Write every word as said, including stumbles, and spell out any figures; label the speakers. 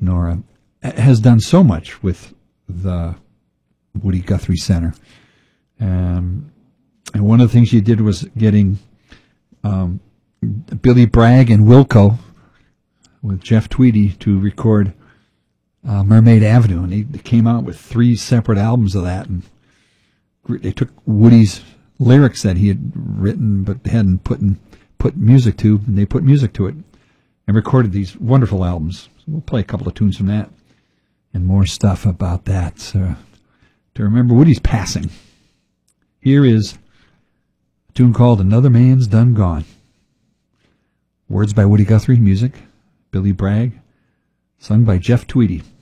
Speaker 1: Nora, has done so much with the Woody Guthrie Center. Um, and one of the things she did was getting um, Billy Bragg and Wilco with Jeff Tweedy to record uh, Mermaid Avenue. And they, they came out with three separate albums of that. And they took Woody's lyrics that he had written but hadn't put, in, put music to, and they put music to it and recorded these wonderful albums. So we'll play a couple of tunes from that and more stuff about that. So, to remember Woody's passing, here is a tune called Another Man's Done Gone. Words by Woody Guthrie, music Billy Bragg, sung by Jeff Tweedy.